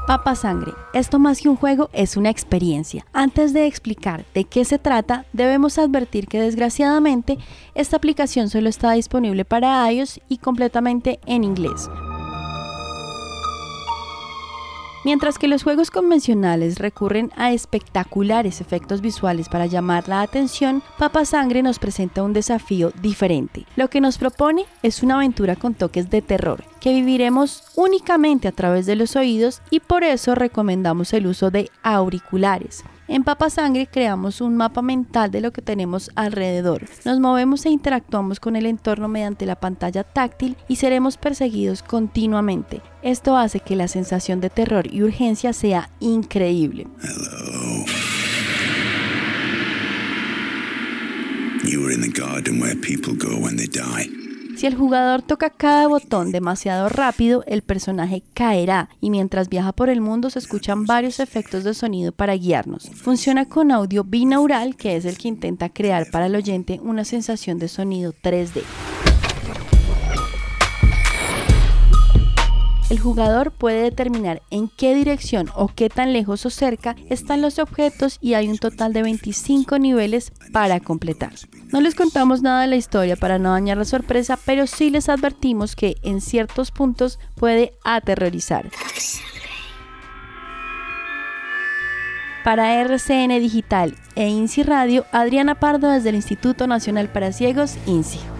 Papa Sangre, esto más que un juego es una experiencia. Antes de explicar de qué se trata, debemos advertir que desgraciadamente esta aplicación solo está disponible para iOS y completamente en inglés. Mientras que los juegos convencionales recurren a espectaculares efectos visuales para llamar la atención, Papa Sangre nos presenta un desafío diferente. Lo que nos propone es una aventura con toques de terror, que viviremos únicamente a través de los oídos y por eso recomendamos el uso de auriculares. En Papa Sangre creamos un mapa mental de lo que tenemos alrededor. Nos movemos e interactuamos con el entorno mediante la pantalla táctil y seremos perseguidos continuamente. Esto hace que la sensación de terror y urgencia sea increíble. Hello. You were in the garden where people go when they die. Si el jugador toca cada botón demasiado rápido, el personaje caerá y mientras viaja por el mundo se escuchan varios efectos de sonido para guiarnos. Funciona con audio binaural, que es el que intenta crear para el oyente una sensación de sonido 3D. El jugador puede determinar en qué dirección o qué tan lejos o cerca están los objetos y hay un total de 25 niveles para completar. No les contamos nada de la historia para no dañar la sorpresa, pero sí les advertimos que en ciertos puntos puede aterrorizar. Para RCN Digital e INSI Radio, Adriana Pardo desde el Instituto Nacional para Ciegos, INSI.